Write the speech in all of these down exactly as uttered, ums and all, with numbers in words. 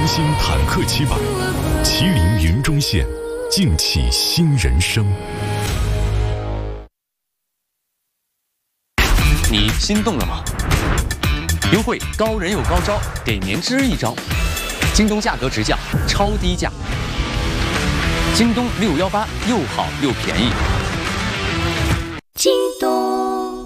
新坦克七百，麒麟云中线，尽启新人生。 你心动了吗？优惠高人有高招，给年知一招。京东价格直降，超低价。京东六幺八又好又便宜。 京东。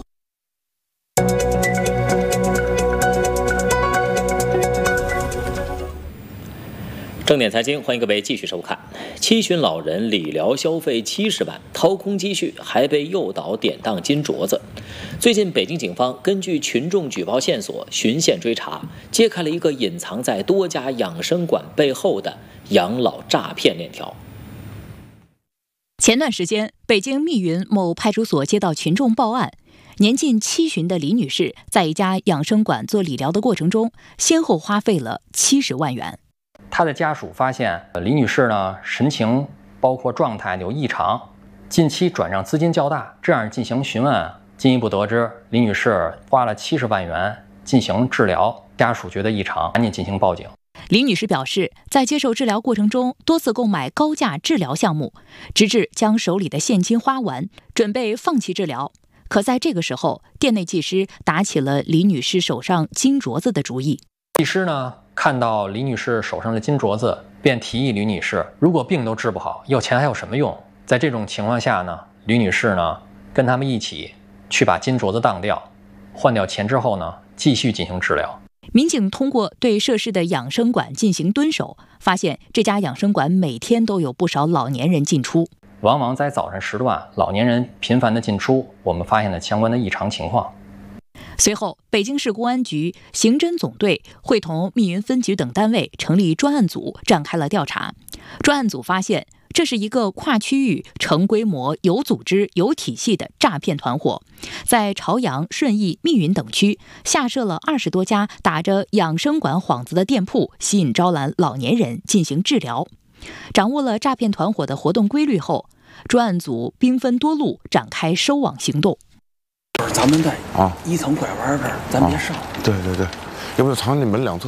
正点财经，欢迎各位继续收看。七旬老人理疗消费七十万，掏空积蓄，还被诱导典当金镯子。最近，北京警方根据群众举报线索，循线追查，揭开了一个隐藏在多家养生馆背后的养老诈骗链条。 前段时间，北京密云某派出所接到群众报案，年近七旬的李女士在一家养生馆做理疗的过程中，先后花费了七十万元。 他的家属发现李女士呢神情包括状态有异常，近期转账资金较大，这样进行询问，进一步得知李女士花了七十万元进行治疗，家属觉得异常，赶紧进行报警。 李女士表示，在接受治疗过程中多次购买高价治疗项目，直至将手里的现金花完，准备放弃治疗。可在这个时候，店内技师打起了李女士手上金镯子的主意。 技师呢看到李女士手上的金镯子，便提议李女士，如果病都治不好，要钱还有什么用？在这种情况下呢，李女士呢跟他们一起去把金镯子当掉，换掉钱之后呢，继续进行治疗。 民警通过对涉事的养生馆进行蹲守，发现这家养生馆每天都有不少老年人进出， 往往在早晨时段，老年人频繁的进出，我们发现了相关的异常情况。 随后，北京市公安局刑侦总队会同密云分局等单位成立专案组，展开了调查。专案组发现，这是一个跨区域、成规模、有组织、有体系的诈骗团伙，在朝阳、顺义、密云等区下设了二十多家打着养生馆幌子的店铺，吸引招揽老年人进行治疗。掌握了诈骗团伙的活动规律后，专案组兵分多路展开收网行动。 咱们在啊一层拐弯这儿，咱别上。 对对对，要不就藏你门两侧。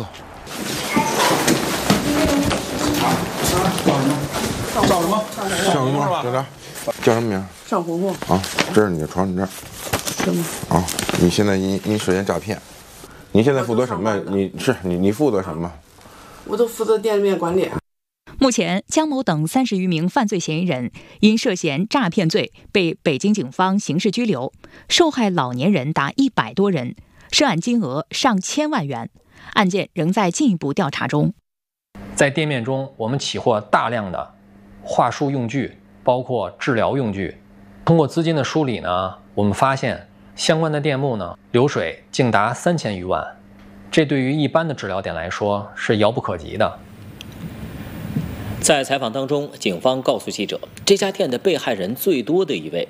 叫什么？ 叫什么？叫啥？叫什么名？ 上红红。 啊，这是你的床，你这儿。 什么？ 啊，你现在你你涉嫌诈骗，你现在负责什么？你是你你负责什么？ 我都负责店面管理。 目前，姜某等三十余名犯罪嫌疑人因涉嫌诈骗罪被北京警方刑事拘留，受害老年人达一百多人，涉案金额上千万元，案件仍在进一步调查中。 在店面中，我们起获大量的话术用具，包括治疗用具。通过资金的梳理呢，我们发现相关的店铺呢流水竟达三千余万，这对于一般的治疗店来说是遥不可及的。 在采访当中，警方告诉记者，这家店的被害人最多的一位